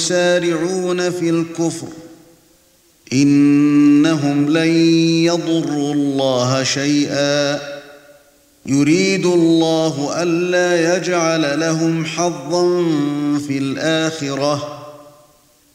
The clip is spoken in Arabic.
يسارعون في الكفر إنهم لن يضروا الله شيئا يريد الله ألا يجعل لهم حظا في الآخرة